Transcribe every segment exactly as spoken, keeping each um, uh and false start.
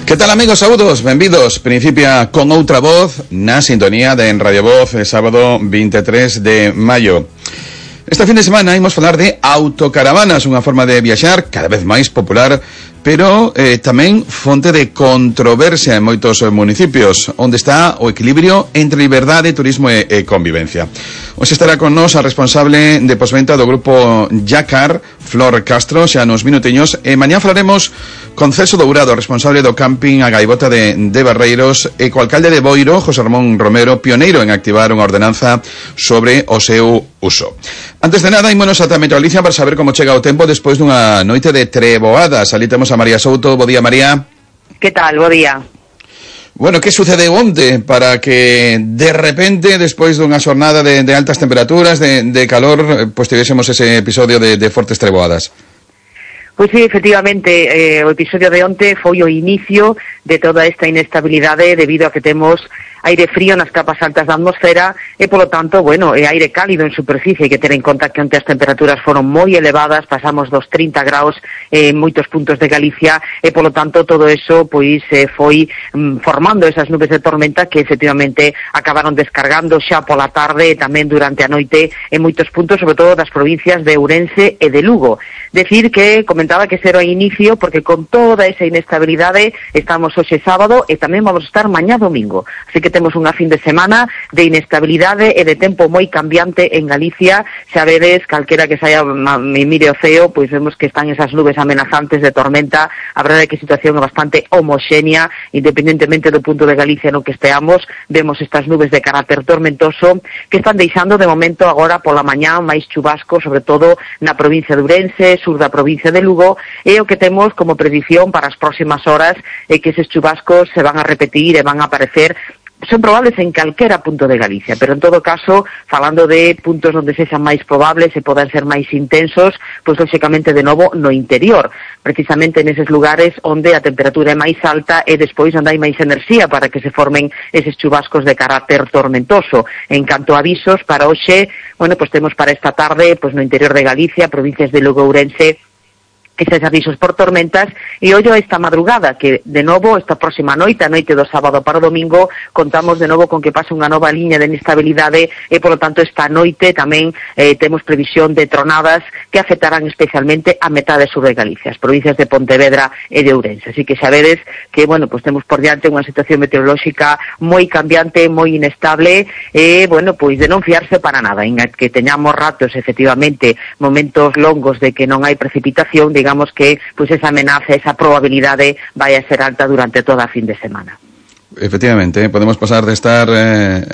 Que tal, amigos? Saúdos, benvidos. Principia con outra voz na sintonía de En Radio Voz, sábado veintitrés de maio. Este fin de semana imos falar de autocaravanas, unha forma de viaxar cada vez máis popular, pero eh, tamén fonte de controversia en moitos municipios, onde está o equilibrio entre liberdade, turismo e, e convivencia. Hoxe estará con nos a responsable de posventa do grupo Yacar, Flor Castro, xa nos minutiños, e mañá falaremos con Celso Dourado, responsable do camping A Gaivota de, de Barreiros, e co alcalde de Boiro, José Ramón Romero, pioneiro en activar unha ordenanza sobre o seu uso. Antes de nada, ímonos ata Metro Galicia para saber como chega o tempo despois dunha noite de treboadas. Ali temos a María Souto. Bo día, María. Que tal? Bo día. Bueno, que sucede onte para que de repente, despois dunha xornada de, de altas temperaturas, de, de calor, pues tivésemos ese episodio de, de fortes treboadas? Pois sí, efectivamente, eh, o episodio de onte foi o inicio de toda esta inestabilidade debido a que temos aire frío nas capas altas da atmosfera e, polo tanto, bueno, e aire cálido en superficie. Hai que ter en conta que onte as temperaturas foron moi elevadas, pasamos dos trinta graus en moitos puntos de Galicia e, polo tanto, todo eso pois eh, foi mm, formando esas nubes de tormenta que, efectivamente, acabaron descargando xa pola tarde e tamén durante a noite en moitos puntos, sobre todo das provincias de Ourense e de Lugo. Decir que comentaba que será o inicio porque con toda esa inestabilidade estamos hoxe sábado e tamén vamos a estar mañá domingo. Así que temos unha fin de semana de inestabilidade e de tempo moi cambiante en Galicia. Xa vedes, calquera que saia me mire o ceo, pois vemos que están esas nubes amenazantes de tormenta. A verdade é que a situación é bastante homoxénea, independentemente do punto de Galicia no que esteamos. Vemos estas nubes de carácter tormentoso que están deixando de momento agora pola mañá máis chubasco, sobre todo na provincia de Ourense, sur da provincia de Lugo, e o que temos como predicción para as próximas horas é que eses chubascos se van a repetir e van a aparecer. Son probables en calquera punto de Galicia, pero en todo caso, falando de puntos onde sexan máis probables e podan ser máis intensos, pois lóxicamente de novo no interior, precisamente neses lugares onde a temperatura é máis alta e despois onde hai máis enerxía para que se formen eses chubascos de carácter tormentoso. En canto a avisos para hoxe, bueno, pois temos para esta tarde, pois no interior de Galicia, provincias de Lugo e Ourense, eses avisos por tormentas, e ollo esta madrugada, que de novo, esta próxima noite, a noite do sábado para o domingo, contamos de novo con que pasa unha nova liña de inestabilidade e, polo tanto, esta noite tamén eh, temos previsión de tronadas que afectarán especialmente a metade sur de Galicia, as provincias de Pontevedra e de Ourense. Así que xa vedes que, bueno, pues temos por diante unha situación meteorolóxica moi cambiante, moi inestable, e, bueno, pois de non fiarse para nada, en que teñamos ratos, efectivamente, momentos longos de que non hai precipitación, de digamos que pues esa amenaza, esa probabilidade vai a ser alta durante toda a fin de semana. Efectivamente, podemos pasar de estar eh,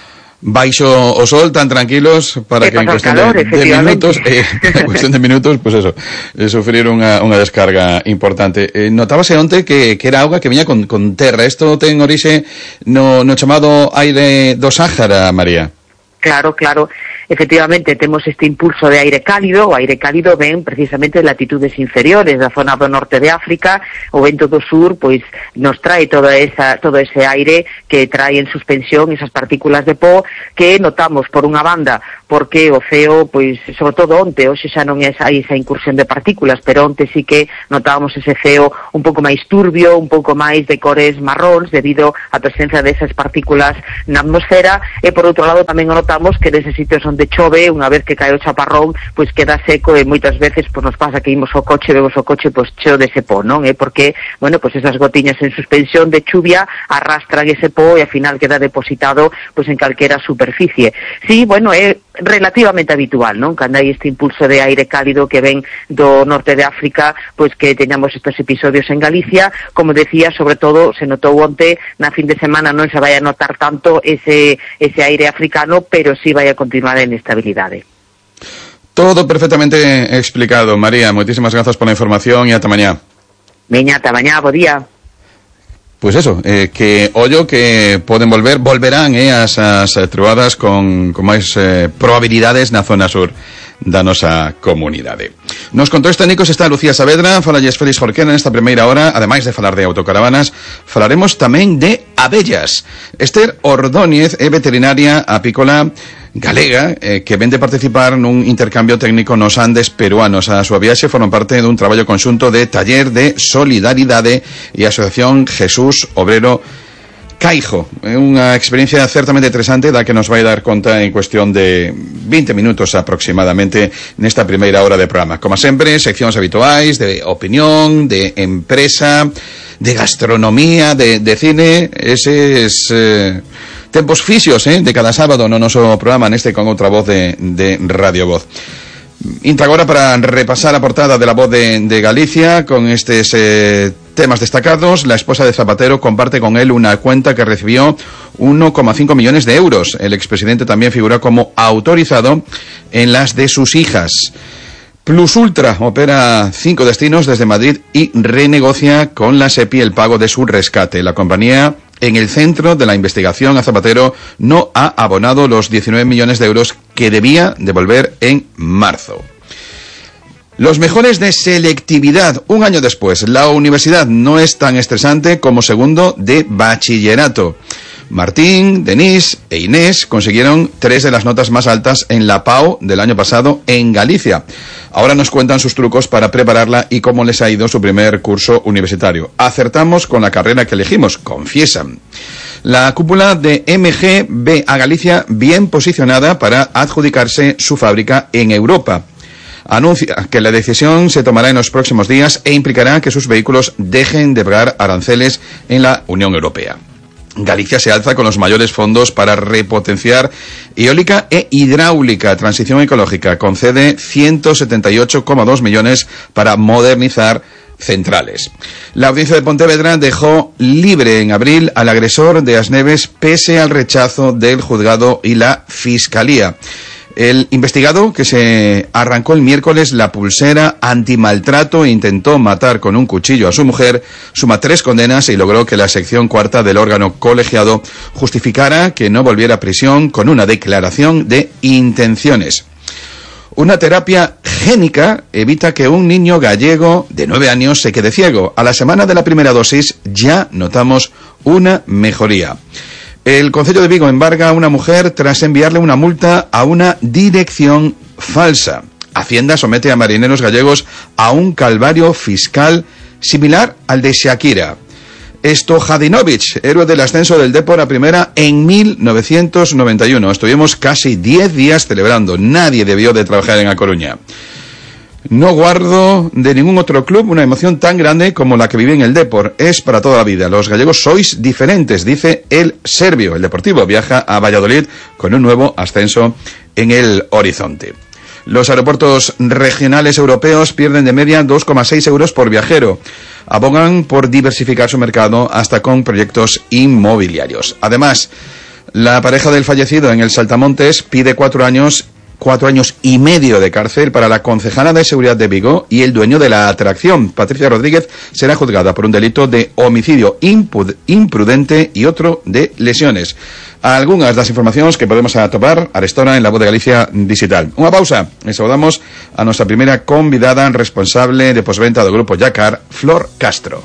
baixo o sol tan tranquilos para que en cuestión calor, de, de minutos, eh, en cuestión de minutos, pues eso, eh, sufrir unha, unha descarga importante. Eh, notábase onte que, que era auga que viña con, con terra. Isto ten orixe no, no chamado aire do Sáhara, María. Claro, claro. Efectivamente, temos este impulso de aire cálido. O aire cálido ven precisamente de latitudes inferiores, da zona do norte de África. O vento do sur, pois, nos trae toda esa, todo ese aire que trae en suspensión esas partículas de pó que notamos por unha banda, porque o ceo, pois, sobre todo onte, hoxe xa non é hai esa incursión de partículas, pero onte sí que notábamos ese ceo un pouco máis turbio, un pouco máis de cores marróns, debido á presencia desas partículas na atmosfera, e por outro lado tamén o notamos que neses sitios onde chove, unha vez que cae o chaparrón, pois queda seco, e moitas veces pois nos pasa que imos ao coche, vemos o coche pois cheo dese pó, non? É porque, bueno, pois esas gotiñas en suspensión de chuvia arrastran ese pó e ao final queda depositado pois en calquera superficie. Sí, bueno, é relativamente habitual, non? Cando hai este impulso de aire cálido que ven do norte de África, pois que teñamos estes episodios en Galicia. Como decía, sobre todo se notou onte, na fin de semana non se vai a notar tanto ese, ese aire africano, pero sí vai a continuar en estabilidade. Todo perfectamente explicado, María. Moitísimas grazas pola información e ata mañá. Veña, ata mañá, bo día. Pois pues eso, eh, que ollo que poden volver, volverán eh, as, as troadas con, con máis eh, probabilidades na zona sur da nosa comunidade. Nos contou este Nicos está Lucía Saavedra, falalles Félix Jorquera nesta primeira hora. Ademais de falar de autocaravanas, falaremos tamén de abellas. Esther Ordóñez é veterinaria apícola galega eh, que vende participar nun intercambio técnico nos Andes peruanos. A súa viaxe foron parte dun traballo conxunto de Taller de Solidaridade e Asociación Jesús Obrero Caijo. É unha experiencia certamente interesante da que nos vai dar conta en cuestión de vinte minutos aproximadamente nesta primeira hora de programa. Como sempre, seccións habituais de opinión, de empresa, de gastronomía, de, de cine, eses eh, tempos fixos eh, de cada sábado no noso programa neste con outra voz de, de Radio Voz. Intra agora para repasar a portada de La Voz de, de Galicia con estes eh, temas destacados. La esposa de Zapatero comparte con él una cuenta que recibió uno coma cinco millones de euros. El expresidente también figura como autorizado en las de sus hijas. Plus Ultra opera cinco destinos desde Madrid y renegocia con la SEPI el pago de su rescate. La compañía, en el centro de la investigación a Zapatero, no ha abonado los diecinueve millones de euros que debía devolver en marzo. Los mejores de selectividad. Un año después, la universidad no es tan estresante como segundo de bachillerato. Martín, Denise e Inés consiguieron tres de las notas más altas en la PAO del año pasado en Galicia. Ahora nos cuentan sus trucos para prepararla y cómo les ha ido su primer curso universitario. Acertamos con la carrera que elegimos, confiesan. La cúpula de M G ve a Galicia bien posicionada para adjudicarse su fábrica en Europa. Anuncia que la decisión se tomará en los próximos días e implicará que sus vehículos dejen de pagar aranceles en la Unión Europea. Galicia se alza con los mayores fondos para repotenciar eólica e hidráulica. Transición ecológica concede ciento setenta y ocho coma dos millones para modernizar centrales. La audiencia de Pontevedra dejó libre en abril al agresor de As Neves pese al rechazo del juzgado y la fiscalía. El investigado, que se arrancó el miércoles la pulsera antimaltrato e intentó matar con un cuchillo a su mujer, suma tres condenas y logró que la sección cuarta del órgano colegiado justificara que no volviera a prisión con una declaración de intenciones. Una terapia génica evita que un niño gallego de nueve años se quede ciego. A la semana de la primera dosis ya notamos una mejoría. El Concello de Vigo embarga a una mujer tras enviarle una multa a una dirección falsa. Hacienda somete a marineros gallegos a un calvario fiscal similar al de Shakira. Stojadinovic, héroe del ascenso del Depor a primera en mil novecientos noventa y uno. Estuvimos casi diez días celebrando. Nadie debió de trabajar en A Coruña. No guardo de ningún otro club una emoción tan grande como la que viví en el Depor. Es para toda la vida. Los gallegos sois diferentes, dice el serbio. El Deportivo viaja a Valladolid con un nuevo ascenso en el horizonte. Los aeropuertos regionales europeos pierden de media dos coma seis euros por viajero. Abogan por diversificar su mercado hasta con proyectos inmobiliarios. Además, la pareja del fallecido en el Saltamontes pide cuatro años Cuatro años y medio de cárcel para la concejala de seguridad de Vigo y el dueño de la atracción. Patricia Rodríguez será juzgada por un delito de homicidio imprudente y otro de lesiones. Algunas das informacións que podemos atopar arestora en La Voz de Galicia Digital. Unha pausa e saudamos a nosa primeira convidada responsable de posventa do grupo Yacar, Flor Castro.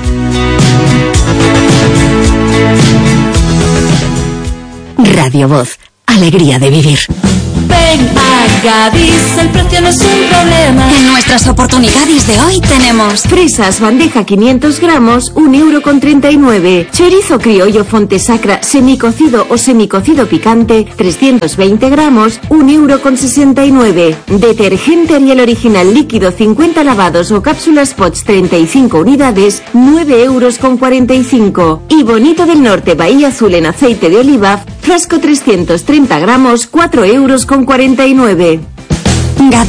Radio Voz, alegría de vivir. Ven a Gadis, el precio no es un problema. En nuestras oportunidades de hoy tenemos fresas bandeja quinientos gramos, un euro con treinta y nueve. Chorizo criollo Fontesacra semicocido o semicocido picante, trescientos veinte gramos, un euro con sesenta y nueve. Detergente Ariel original líquido cincuenta lavados o cápsulas Pots treinta y cinco unidades, nueve euros con cuarenta y cinco. Y Bonito del Norte Bahía Azul en aceite de oliva, frasco trescientos treinta gramos, cuatro euros con cuarenta y nueve. Gadis.